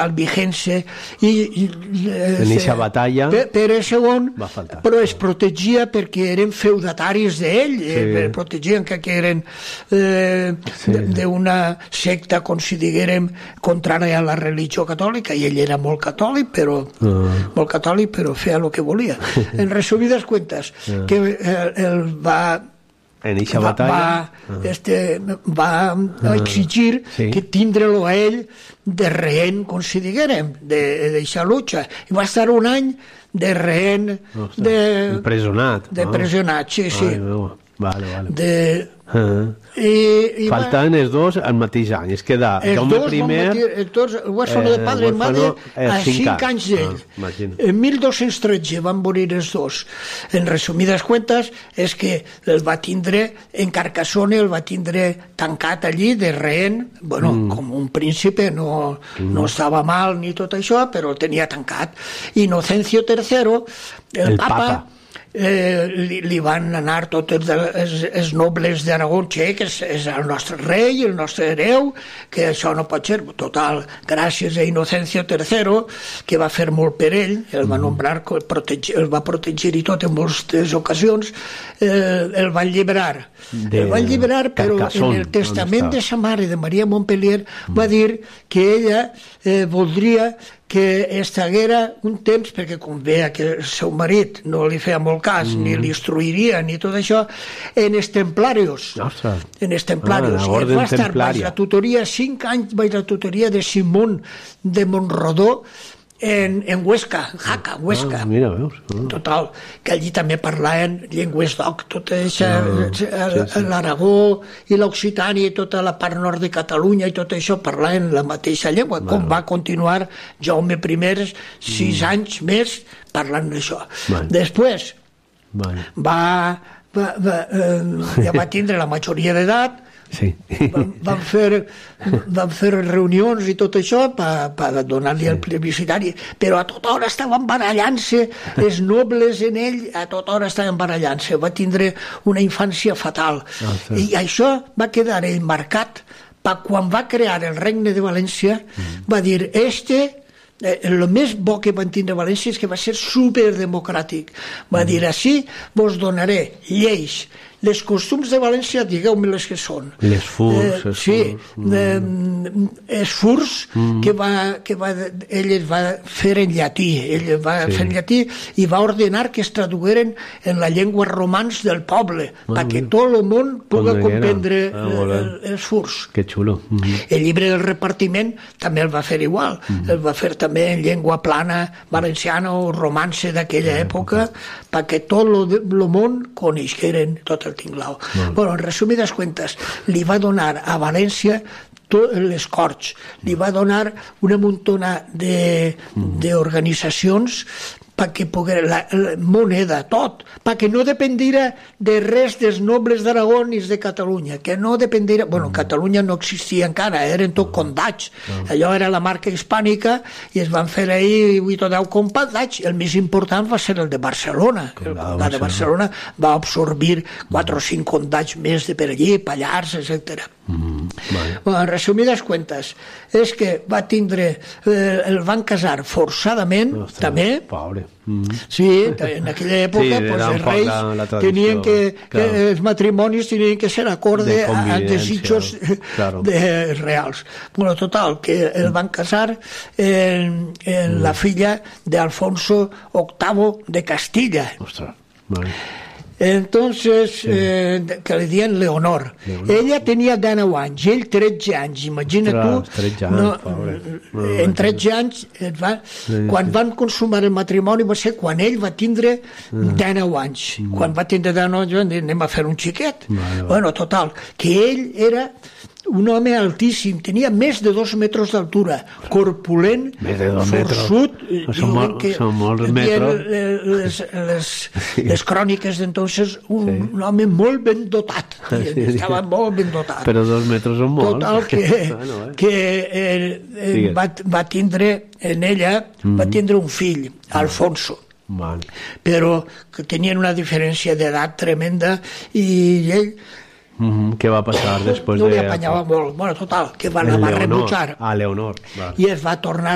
Albigense i en aquesta batalla Pere II, va faltar. però es protegia perquè eren feudataris d'ell, protegien que eren d'una secta, com si diguérem, contrària a la religió catòlica, i ell era molt catòlic, però feia el que volia. En resumides cuentas, que el va en eixa batalla va exigir que tindre-lo a ell de rehén, com si diguérem, d'eixa lucha. I va estar un any de rehén, empresonat. Sí. Vale. Faltaven els dos al mateix any. Es queda Jaume I... El huérfano de padre y madre a 5 anys d'ell. En 1213 van morir els dos. En resumides cuentas, és que el va tindre en Carcassonne, el va tindre tancat allí de rehén, com un príncipe, no estava mal ni tot això, però el tenia tancat. Inocencio III, el papa, li van anar tots els nobles d'Aragó, que és el nostre rei, el nostre hereu, que això no pot ser. Total, gràcies a Inocencio III, que va fer molt per ell, el va nombrar, el va protegir i tot en moltes ocasions, el van lliberar. Però en el testament de sa mare, de Maria Montpellier, va dir que ella voldria que estaguera un temps, perquè com veia que el seu marit no li feia molt cas, ni l'instruiria, ni tot això, en els templarios. En els templarios. I va estar baix la tutoria, 5 anys baix la tutoria de Simón de Montrodó, en Huesca, Jaca, Huesca. Mira, veus. Total, que allí també parlaven llengües d'oc, tota l'Aragó i l'Occitània i tota la part nord de Catalunya i tot això parlaven la mateixa llengua, com va continuar Jaume I 6 anys més parlant d'això. Després ja va tindre la majoria d'edat. Van fer reunions i tot això per donar-li el plebiscitari, però a tota hora estaven barallant-se els nobles en ell, a tota hora estaven barallant-se. Va tindre una infància fatal i això va quedar marcat quan va crear el Regne de València. Va dir, el més bo que van tindre a València és que va ser superdemocràtic. Va dir, així vos donaré lleis, les costums de València, digueu-me les que són. Les furs. Els furs que ell es va fer en llatí. Ell va fer en llatí i va ordenar que es traduïren en la llengua romans del poble, perquè tot el món pugui comprendre els furs. Que xulo. El llibre del repartiment també el va fer igual. El va fer també en llengua plana, valenciana o romance d'aquella època, perquè tot el món coneixeren tot el tinglao. En resumides cuentas, li va donar a València les Corts, li va donar una muntona d'organitzacions perquè poguera la moneda, tot, perquè no dependiera de res dels nobles d'Aragó ni de Catalunya, que no dependiera... Catalunya no existia encara, eren tot condats. Allò era la marca hispànica i es van fer ahir 8 o 10 condats. El més important va ser el de Barcelona. El condat de Barcelona va absorbir 4 o 5 condats més de per allí, Pallars, etc. En resumides cuentas, és que va tindre... el van casar forçadament, també. Pobre. Sí, en aquella època els reis tenien que els matrimonis tenien que ser acorde als desitjos reals. Total, que el van casar en la filla d'Alfonso VIII de Castilla. Entonces, que li diuen Leonor. Ella tenia 19 anys, ell 13 anys. Imagina tu, en 13 anys, quan van consumar el matrimoni va ser quan ell va tindre 19 anys. Quan va tindre 19 anys, van dir, anem a fer un xiquet. Total, que ell era un home altíssim, tenia més de 2 metres d'altura, corpulent, forçut. Són molts metres. Les cròniques d'entonces, un home molt ben dotat. Estava molt ben dotat. Però 2 metres són molts. Total, que va tindre en ella, va tindre un fill, Alfonso. Però que tenien una diferència d'edat tremenda i ell... Què va passar després de... No li apanyava molt. Total, que va rebutjar. Leonor. I es va tornar